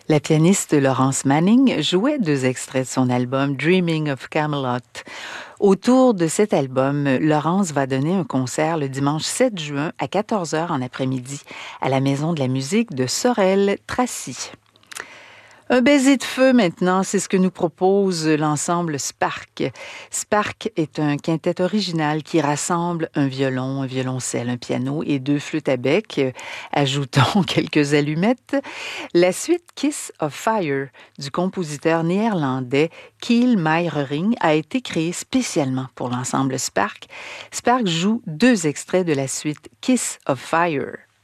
La pianiste Laurence Manning jouait deux extraits de son album Dreaming of Camelot. Autour de cet album, Laurence va donner un concert le dimanche 7 juin à 14 heures en après-midi à la Maison de la musique de Sorel-Tracy. Un baiser de feu maintenant, c'est ce que nous propose l'ensemble Spark. Spark est un quintet original qui rassemble un violon, un violoncelle, un piano et deux flûtes à bec. Ajoutons quelques allumettes. La suite Kiss of Fire du compositeur néerlandais Kiel Meijering a été créée spécialement pour l'ensemble Spark. Spark joue deux extraits de la suite Kiss of Fire.